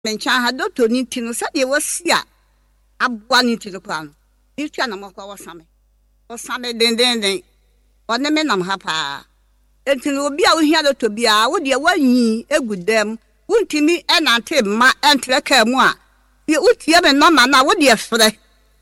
mencha ha doctor ni ti no said ye wasia abua ni ti ko an ni twa na mako wasame den one me nam ha pa enti no obi a wo hia doctor bia wo de wanyi egudam wontimi enante ma entre ka mu a ye utie me no ma na wo de frɛ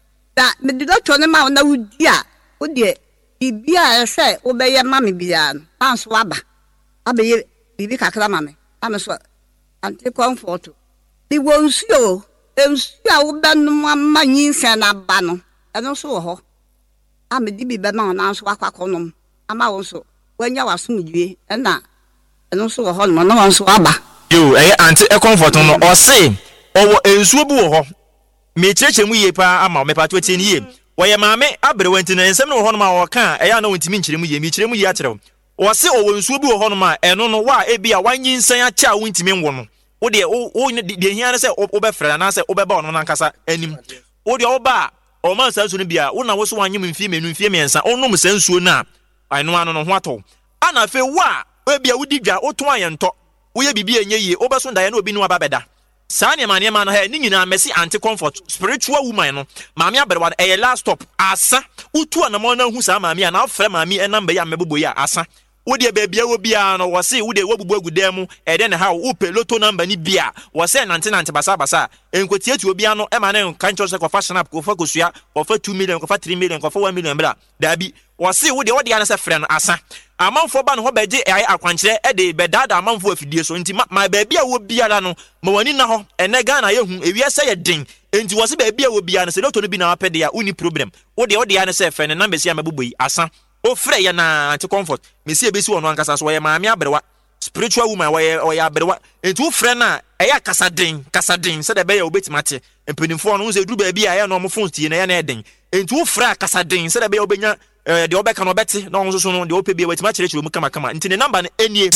da me de doctor ne ma na wudi a wo de bibia se wo be ye ma me bia no anso aba abeye bibi kakra ma me ameso anti comfort di wonsuo ensuo wo be no ma nyinsa na ba no eno so wo ho amedi bi be ma na anso akwakonom ama wo so wanya wasomdue na eno so wo ho no na anso aba yo anti comfort no o se owo ensuo bu wo ho me chechemu ye pa ama me pa to tie ni ye wo ye maame abere wanti na ensem no ho no ma wo ka ya na wontimi nkyeremu ye me kyeremu ye akyerɛ wo se owo ensuo bu wo ho no ma eno no wa ebia wanyinsan acha wontimi nwo no wo de wo de hia na se wo be frɛ na se wo be ba ono na nkasa anim wo de wo ba o ma sa nsuo no bia wo na wo so wanyem mfie menu mfie miensa onom sa nsuo na ano ano no ho ato ana fe wa ebia wo di dwa wo to ayento wo ye bibi enye yie wo be so ndaye na obi ni wa babeda saa ne mane ma no ha ni nyina mesi anti comfort spiritual woman no maame aberewa e last stop asa utu anamo na hu saa maame na afre maame enamba ya mebobo ya asa wo de baabia wo bia no wo se wo de wabubu agudam mu e de ne ha wo peloto number ni bia wo se nante basa enkotie tu obia no e ma ne kan cho se ko fa snap ko fa kosua ko fa 2 million ko fa 3 million ko fa 1 million bla dabi wo se wo de ya na se frɛ no asa amanfo ba no ho beje ai akwankyere e de bedada amanfo afidie so nti ma baabia wo bia la no ma wani na ho ene Ghana ye hu ewia se ye den enti wo se baabia wo bia no se doctor no bi na apede ya uni problem wo de ya na se frɛ no number si amabubo yi asa o frɛ ya na anti comfort mesi ebesi wono ankasa so ye maame aberewa spiritual woman wo ya aberewa enti wo frɛ na eya kasaden se de be ya obetimate empenimfo no se duru baabia ya no mo phone tie na ya na eden enti wo frɛ kasaden se de be ya obenya de obeka no beti na onso so no de opebia wetima kyerɛkyerɛ mu kama nti ne number ne enie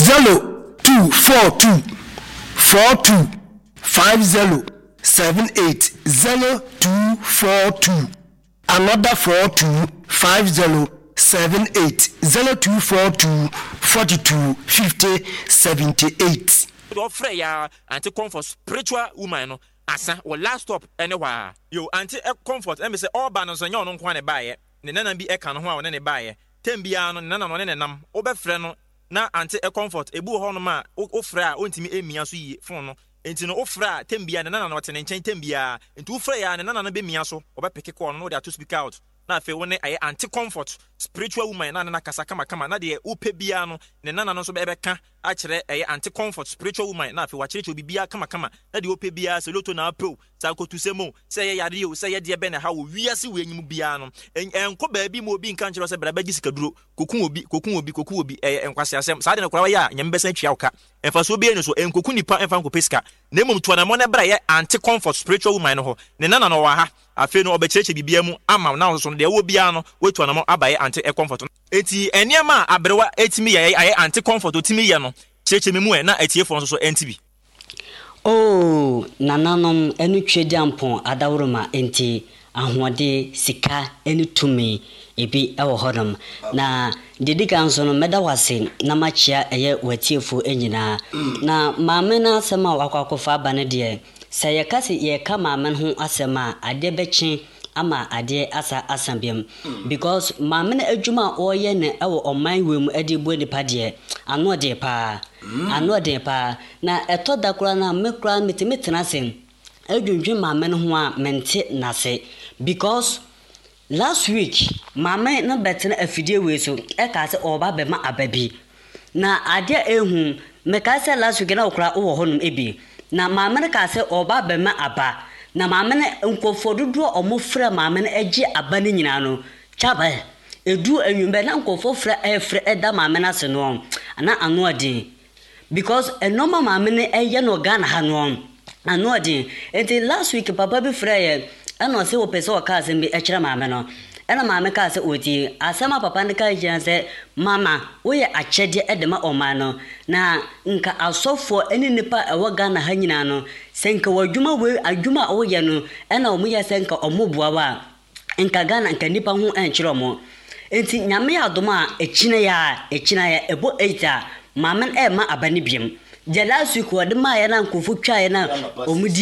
0242 42 50 78 0242 another 42 50 78 0242 42 50 78 do frɛ ya anti comfort spiritual woman no asa o last stop anywhere yo anti comfort em say all ban so nya ono nko ne baaye ne nana bi eka no ho a one ne baaye tembia no nana no ne nam wo be frɛ no na anti comfort ebu ho no ma wo frɛ a ontimi emia so yi fon no enti no wo frɛ a tembia ne nana no tene nkyɛn tembia enti wo frɛ ya ne nana no be mia so wo be pick call no de to speak out na fe woni aye anti comfort spiritual woman na kasa kama na de wo pebia no ne nana no so be ka a kyerɛ aye anti comfort spiritual woman na fe wa kyerɛ obibia kama na de wo pebia se loto na apro sa kotu semo se ye yade yo se ye de be na ha wo wiase wo enyim bia no enko baabi mo obi nka kyerɛ se bra ba gi sikaduro kokun obi enkwase asem sa de no kora ya nyem besa twia woka enfa so obi no so enkoku nipa enfa nko peska na mom to na mo na bra ye anti comfort spiritual woman no ho ne nana no wa ha afi no obekyerɛkyerɛ bibia mu ama na so no de wo bia no wetu na mo abaye anti comfort eti eniema aberewa etimi ye aye anti comfort otimi ye no kyerɛkyerɛ memu na etiefo so entibi oh nananom enu twedi ampon adawroma enti ahode sika eni tumi ebi ewo hodom na dedika nso no medawase na machia eye watiefo enyina na maame na asema wakwakofa bane de sɛ yɛkase yɛka maame ho asɛma ade bɛkye ama ade asa asambiem because maame na adwuma ɔyɛ ne ɛwɔ ɔman wem ade bo nipa de ano de pa na ɛtɔ da kora na me kora metena sen adwundwe maame ho a mente nase because last week maame na betena afidie we so ɛka sɛ ɔba bɛma ababi na ade ehu meka sɛ last week na okra wo hɔ nom ebi na maame ka sɛ oba bema aba na maame nkofo dodo omofra maame agye aba ne nyina no chaba edu anwumbe na nkofo fra eda maame na se no ana ano ade because enoma maame eye no Ghana ha no ano ade enti last week papa bi fra ye ana se wo pese o ka se bi ekyere maame no ena maame ka se oti asema papa ne ka gyan se mama wo ye akyede edema oma no na nka asofo eni nipa ewo Ghana ha nyina no senka wadwuma we adwuma wo ye no ena omo ye senka omoboa wa nka Ghana nka nipa ho enkyere omo enti nyame adoma ekina ya ebo 8 maame ma abane biem Jala su ko de ma yana nkufu twa yana omudi